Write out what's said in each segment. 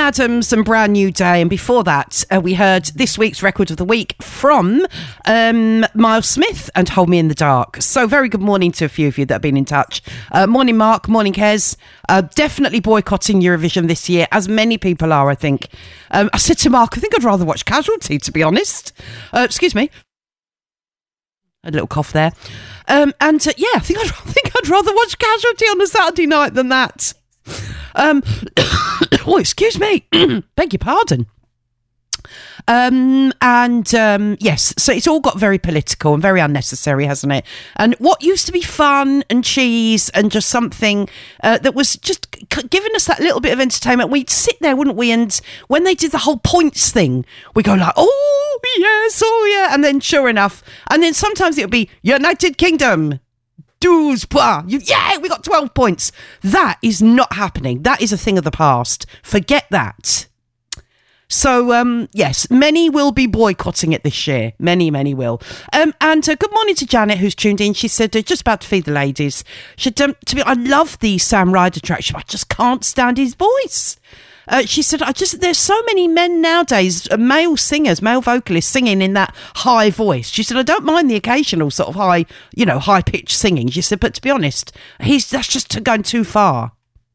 Adams and Brand New Day, and before that we heard this week's record of the week from Miles Smith and Hold Me in the Dark. So very good morning to a few of you that have been in touch. Morning Mark, morning Kez. Definitely boycotting Eurovision this year, as many people are, I think. I said to Mark, I think I'd rather watch Casualty, to be honest. Excuse me. A little cough there. Yeah, I think I'd rather watch Casualty on a Saturday night than that. Oh, excuse me. Beg your pardon. Yes, so it's all got very political and very unnecessary, hasn't it? And what used to be fun and cheese and just something that was just giving us that little bit of entertainment, we'd sit there, wouldn't we? And when they did the whole points thing, we go like, oh yes, oh yeah, and then sure enough, and then sometimes it would be United Kingdom. 12 points. Yeah, we got 12 points. That is not happening. That is a thing of the past. Forget that. So, yes, many will be boycotting it this year. Many will. And good morning to Janet, who's tuned in. She said, just about to feed the ladies. She I love the Sam Ryder track. I just can't stand his voice. She said, there's so many men nowadays, male singers, male vocalists singing in that high voice. She said, I don't mind the occasional sort of high pitched singing. She said, but to be honest, that's just going too far.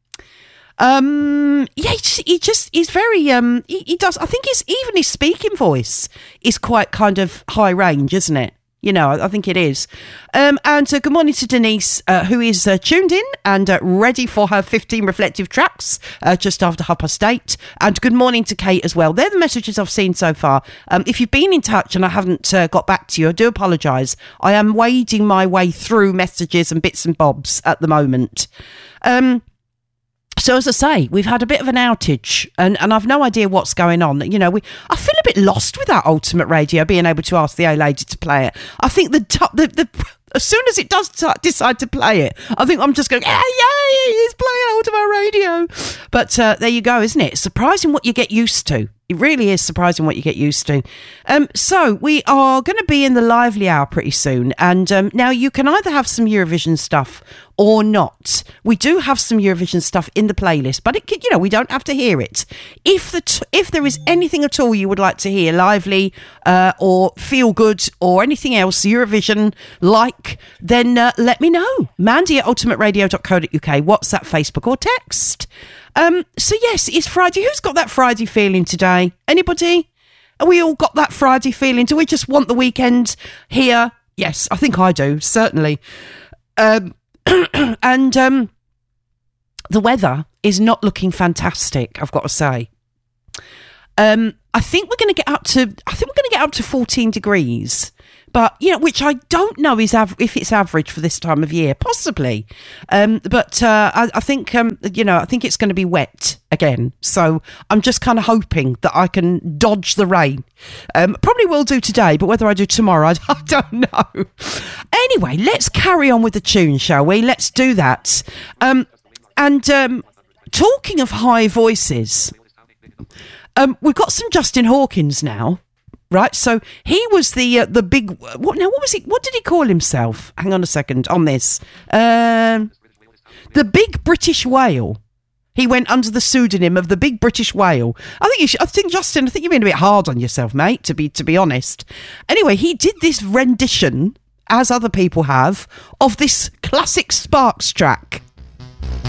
Yeah, he's very, he does, I think even his speaking voice is quite kind of high range, isn't it? You know, I think it is. And good morning to Denise, who is tuned in and ready for her 15 reflective tracks just after 8:30. And good morning to Kate as well. They're the messages I've seen so far. If you've been in touch and I haven't got back to you, I do apologise. I am wading my way through messages and bits and bobs at the moment. So as I say, we've had a bit of an outage and I've no idea what's going on. You know, I feel a bit lost without Ultimate Radio being able to ask the A-Lady to play it. I think the as soon as it does decide to play it, I think I'm just going, yay, it's playing Ultimate Radio. But there you go, isn't it? It's surprising what you get used to. It really is surprising what you get used to. So we are going to be in the lively hour pretty soon. And now you can either have some Eurovision stuff or not. We do have some Eurovision stuff in the playlist, but we don't have to hear it. If there is anything at all you would like to hear, lively or feel good or anything else Eurovision like, then let me know. Mandy at ultimateradio.co.uk, WhatsApp, Facebook or text. So yes, it's Friday. Who's got that Friday feeling today? Anybody? Have we all got that Friday feeling? Do we just want the weekend here? Yes, I think I do, certainly. And the weather is not looking fantastic, I've got to say. I think we're going to get up to 14 degrees. But, which I don't know if it's average for this time of year, possibly. But I think, I think it's going to be wet again. So I'm just kind of hoping that I can dodge the rain. Probably will do today, but whether I do tomorrow, I don't know. Anyway, let's carry on with the tune, shall we? Let's do that. Talking of high voices, we've got some Justin Hawkins now. Right, so he was the big. What was he? What did he call himself? Hang on a second on this. The Big British Whale. He went under the pseudonym of the Big British Whale. I think Justin. I think you're being a bit hard on yourself, mate. To be honest. Anyway, he did this rendition, as other people have, of this classic Sparks track.